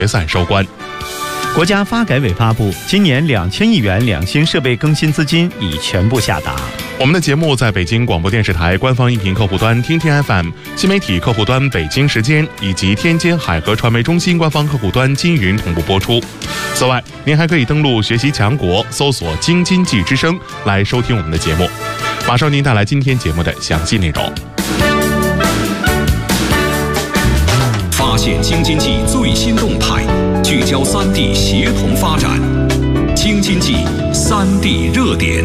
决赛收官。 国家发改委发布，今年2000亿元两新设备更新资金已全部下达。 我们的节目在北京广播电视台官方音频客户端听听 FM、新媒体客户端北京时间以及天津海河传媒中心官方客户端金云同步播出。此外，您还可以登录学习强国，搜索京津冀之声来收听我们的节目。马上您带来今天节目的详细内容。 发现京津冀最新动态，聚焦3地协同发展。京津冀3地热点。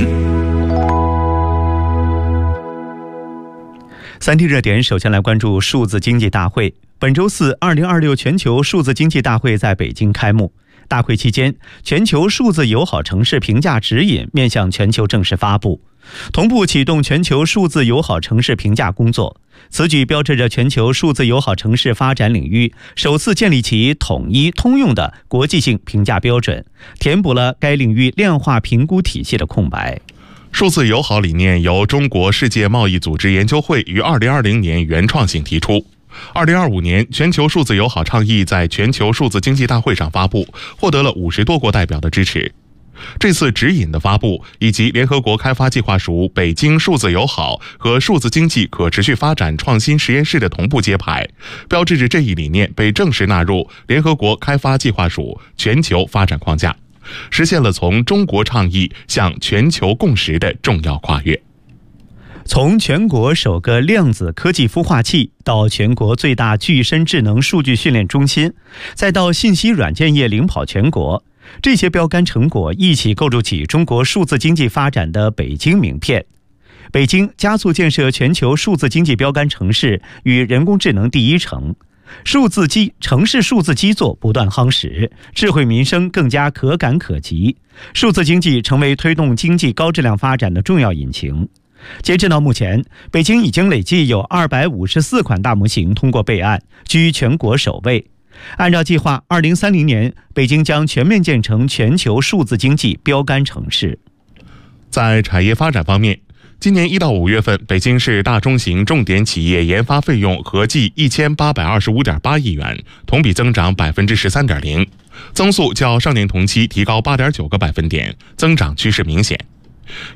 3地热点，首先来关注数字经济大会。本周四，2026全球数字经济大会在北京开幕。大会期间，全球数字友好城市评价指引面向全球正式发布，同步启动全球数字友好城市评价工作。此举标志着全球数字友好城市发展领域首次建立起统一通用的国际性评价标准，填补了该领域量化评估体系的空白。 数字友好理念由中国世界贸易组织研究会于2020年原创性提出。2025年，全球数字友好倡议在全球数字经济大会上发布，获得了50多国代表的支持。这次指引的发布，以及联合国开发计划署北京数字友好和数字经济可持续发展创新实验室的同步揭牌，标志着这一理念被正式纳入联合国开发计划署全球发展框架，实现了从中国倡议向全球共识的重要跨越。 从全国首个量子科技孵化器，到全国最大具身智能数据训练中心，再到信息软件业领跑全国，这些标杆成果一起构筑起中国数字经济发展的北京名片。北京加速建设全球数字经济标杆城市与人工智能第一城，城市数字基座不断夯实，智慧民生更加可感可及，数字经济成为推动经济高质量发展的重要引擎。截至到目前，北京已经累计有254款大模型通过备案，居全国首位。按照计划，2030年北京将全面建成全球数字经济标杆城市。 在产业发展方面，今年1到5月份，北京市大中型重点企业研发费用合计1825.8亿元，同比增长13.0%，增速较上年同期提高8.9个百分点，增长趋势明显。